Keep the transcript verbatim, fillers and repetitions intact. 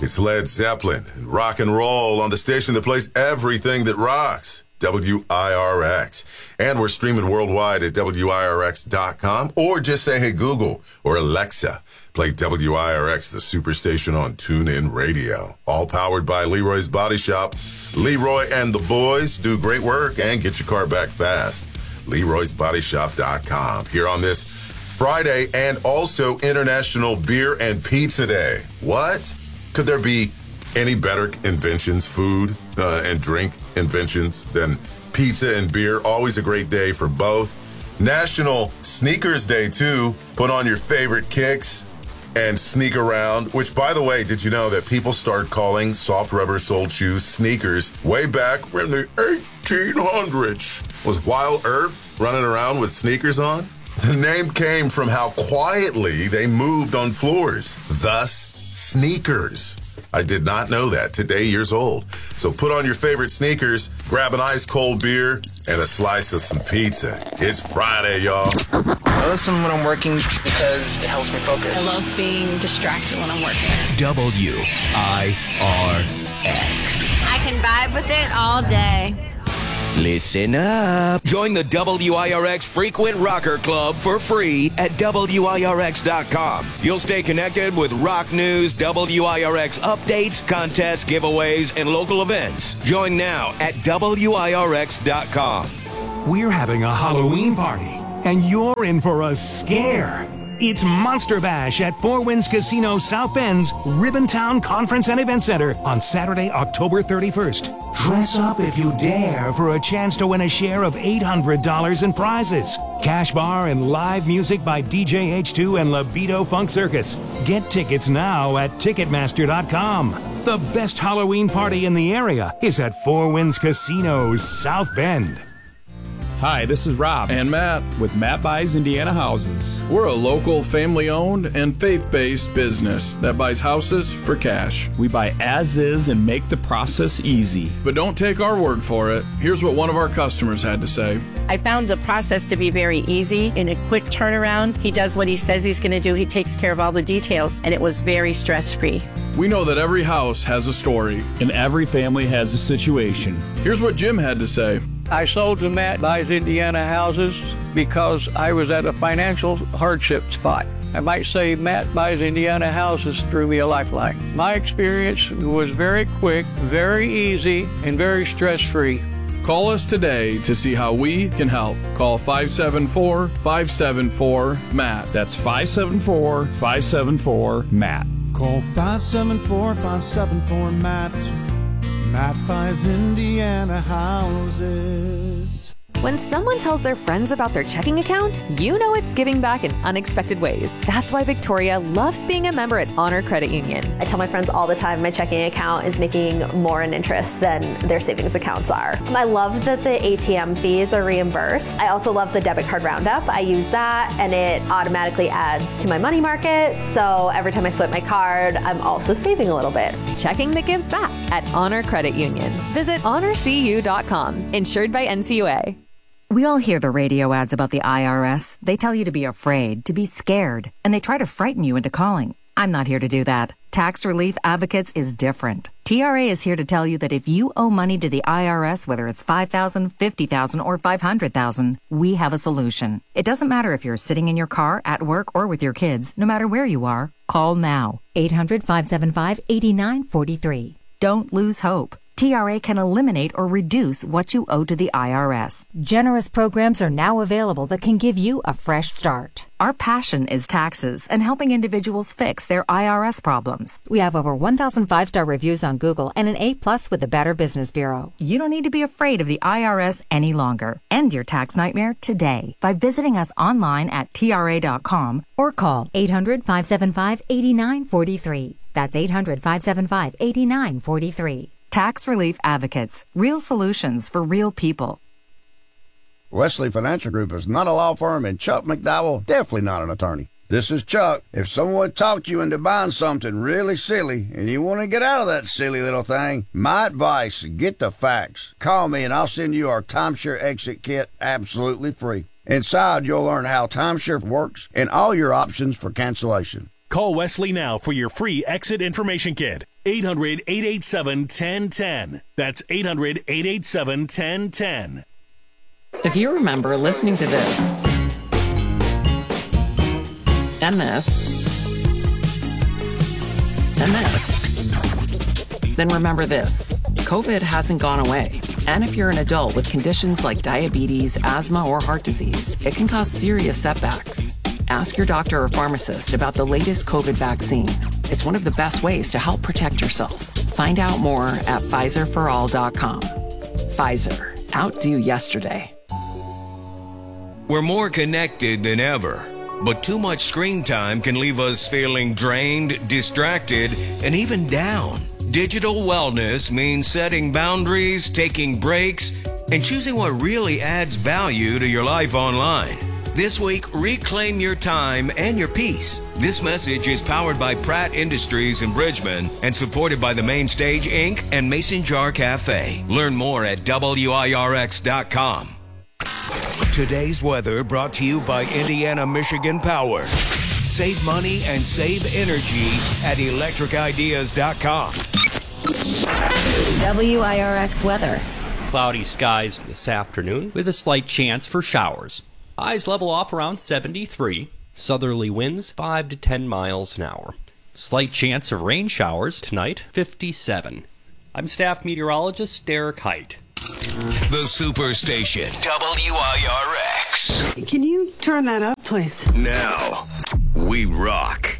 It's Led Zeppelin and rock and roll on the station that plays everything that rocks. W I R X. And we're streaming worldwide at W I R X dot com, or just say, hey, Google or Alexa, play W I R X, the superstation on TuneIn Radio. All powered by Leroy's Body Shop. Leroy and the boys do great work and get your car back fast. Leroy's Body Shop dot com. Here on this Friday, and also International Beer and Pizza Day. What? Could there be any better inventions, food uh, and drink inventions than pizza and beer? Always a great day for both. National Sneakers Day, too. Put on your favorite kicks and sneak around, which, by the way, did you know that people started calling soft rubber soled shoes sneakers way back in the eighteen hundreds? Was Wild Earp running around with sneakers on? The name came from how quietly they moved on floors, thus sneakers. I did not know that. Today, years old. So put on your favorite sneakers, grab an ice cold beer, and a slice of some pizza. It's Friday, y'all. I listen when I'm working because it helps me focus. I love being distracted when I'm working. W I R X. I can vibe with it all day. Listen up. Join the W I R X Frequent Rocker Club for free at W I R X dot com. You'll stay connected with rock news, W I R X updates, contests, giveaways, and local events. Join now at W I R X dot com. We're having a Halloween party, and you're in for a scare. It's Monster Bash at Four Winds Casino South Bend's Ribbontown Conference and Event Center on Saturday, October thirty-first. Dress up if you dare for a chance to win a share of eight hundred dollars in prizes. Cash bar and live music by D J H two and Libido Funk Circus. Get tickets now at Ticketmaster dot com. The best Halloween party in the area is at Four Winds Casino South Bend. Hi, this is Rob and Matt with Matt Buys Indiana Houses. We're a local, family-owned and faith-based business that buys houses for cash. We buy as is and make the process easy. But don't take our word for it. Here's what one of our customers had to say. I found the process to be very easy and a quick turnaround. He does what he says he's going to do. He takes care of all the details, and it was very stress-free. We know that every house has a story. And every family has a situation. Here's what Jim had to say. I sold to Matt Buys Indiana Houses because I was at a financial hardship spot. I might say Matt Buys Indiana Houses threw me a lifeline. My experience was very quick, very easy, and very stress-free. Call us today to see how we can help. Call five seven four, five seven four, M A T. That's five seven four, five seven four, M A T. Call five seven four, five seven four, M A T. Matt Buys Indiana Houses. When someone tells their friends about their checking account, you know it's giving back in unexpected ways. That's why Victoria loves being a member at Honor Credit Union. I tell my friends all the time my checking account is making more in interest than their savings accounts are. I love that the A T M fees are reimbursed. I also love the debit card roundup. I use that and it automatically adds to my money market. So every time I swipe my card, I'm also saving a little bit. Checking that gives back at Honor Credit Union. Visit honor c u dot com. Insured by N C U A. We all hear the radio ads about the I R S. They tell you to be afraid, to be scared, and they try to frighten you into calling. I'm not here to do that. Tax Relief Advocates is different. T R A is here to tell you that if you owe money to the I R S, whether it's five thousand dollars, fifty thousand dollars, or five hundred thousand dollars, we have a solution. It doesn't matter if you're sitting in your car, at work, or with your kids. No matter where you are, call now. eight hundred, five seven five, eight nine four three. Don't lose hope. T R A can eliminate or reduce what you owe to the I R S. Generous programs are now available that can give you a fresh start. Our passion is taxes and helping individuals fix their I R S problems. We have over one thousand five-star reviews on Google and an A plus with the Better Business Bureau. You don't need to be afraid of the I R S any longer. End your tax nightmare today by visiting us online at T R A dot com or call eight hundred, five seven five, eight nine four three. That's eight hundred, five seven five, eight nine four three. Tax Relief Advocates. Real solutions for real people. Wesley Financial Group is not a law firm, and Chuck McDowell definitely not an attorney. This is Chuck. If someone talked you into buying something really silly and you want to get out of that silly little thing, my advice, get the facts. Call me and I'll send you our timeshare exit kit absolutely free. Inside, you'll learn how timeshare works and all your options for cancellation. Call Wesley now for your free exit information kit. eight hundred, eight eight seven, one zero one zero. That's eight hundred, eight eight seven, one zero one zero. If you remember listening to this, and this, and this, then remember this. COVID hasn't gone away. And if you're an adult with conditions like diabetes, asthma, or heart disease, it can cause serious setbacks. Ask your doctor or pharmacist about the latest COVID vaccine. It's one of the best ways to help protect yourself. Find out more at Pfizer for all dot com. Pfizer. Outdo yesterday. We're more connected than ever, but too much screen time can leave us feeling drained, distracted, and even down. Digital wellness means setting boundaries, taking breaks, and choosing what really adds value to your life online. This week, reclaim your time and your peace. This message is powered by Pratt Industries in Bridgman and supported by the Mainstage Incorporated and Mason Jar Cafe. Learn more at W I R X dot com. Today's weather brought to you by Indiana Michigan Power. Save money and save energy at electric ideas dot com. W I R X weather. Cloudy skies this afternoon with a slight chance for showers. Highs level off around seventy-three. Southerly winds five to ten miles an hour. Slight chance of rain showers tonight, fifty-seven. I'm staff meteorologist Derek Height. The Superstation. W I R X. Can you turn that up, please? Now, we rock.